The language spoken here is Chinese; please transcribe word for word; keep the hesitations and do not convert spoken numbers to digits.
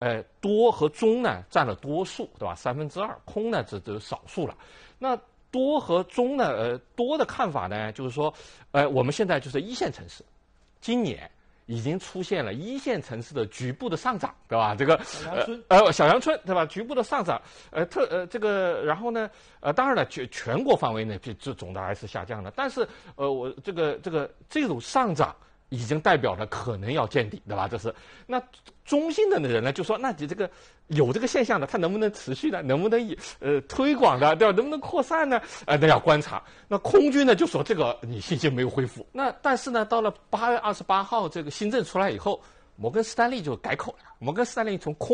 呃，多和中呢占了多数，对吧？三分之二，空呢只只有少数了。那多和中呢，呃，多的看法呢，就是说，呃，我们现在就是一线城市，今年已经出现了一线城市的局部的上涨，对吧？这个小阳春， 呃，呃小阳春，对吧？局部的上涨，呃，特呃这个，然后呢，呃，当然了，全全国范围内这这总的还是下降的，但是呃，我这个这个这种上涨。已经代表了可能要见底，对吧？这是那中性的人呢，就说那你这个有这个现象的，它能不能持续呢？能不能以呃推广的，对吧？能不能扩散呢？呃，那要观察。那空军呢就说这个你信心没有恢复。那但是呢，到了八月二十八号这个新政出来以后，摩根士丹利就改口了。摩根士丹利从空